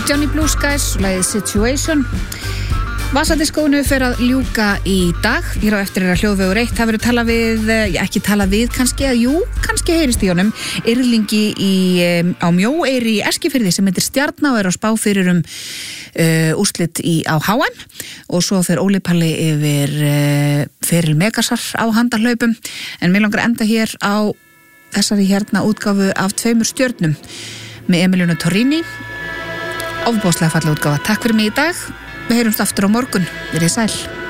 Johnny Blue Skies, lagið Situation. Vasadiskónu fer að ljúka í dag. Hér á eftir hljóðvegur 1. Það verður talað við, ekki talað við kannski, kannski heyrist í honum, Yrlingi á Mjóeyri í Eskifirði sem heitir Stjarná og á spá fyrir úrslit á HM og svo fer Óli Palli yfir feril Megasar á handahlaupum. En mig langar enda hér á þessari útgáfu af 2 stjörnum með Emiliano Torrini. Ofboðslega falleg útgáfa. Takk fyrir mig í dag. Við heyrumst aftur á morgun. Verið sæl.